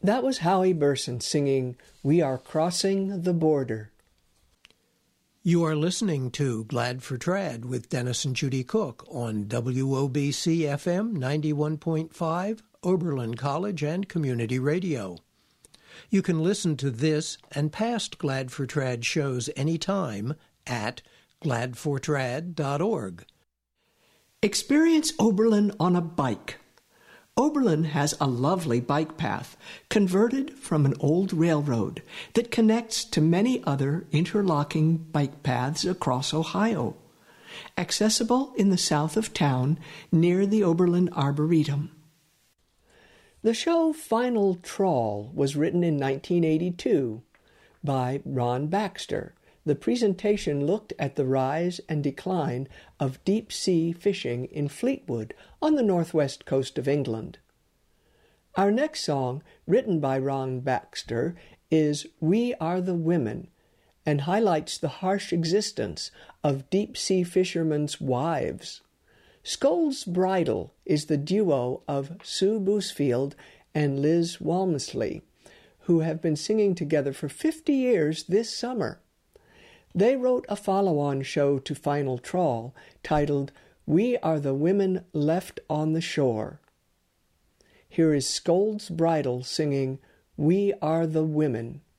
That was Howie Burson singing We Are Crossing the Border. You are listening to Glad for Trad with Dennis and Judy Cook on WOBC FM 91.5, Oberlin College and Community Radio. You can listen to this and past Glad for Trad shows anytime at gladfortrad.org. Experience Oberlin on a bike. Oberlin has a lovely bike path converted from an old railroad that connects to many other interlocking bike paths across Ohio. Accessible in the south of town near the Oberlin Arboretum. The show Final Trawl was written in 1982 by Ron Baxter. The presentation looked at the rise and decline of deep-sea fishing in Fleetwood on the northwest coast of England. Our next song, written by Ron Baxter, is We Are the Women, and highlights the harsh existence of deep-sea fishermen's wives. Scold's Bridle is the duo of Sue Boosfield and Liz Walmesley, who have been singing together for 50 years this summer. They wrote a follow-on show to Final Trawl titled We Are the Women Left on the Shore. Here is Scold's Bridle singing We Are the Women.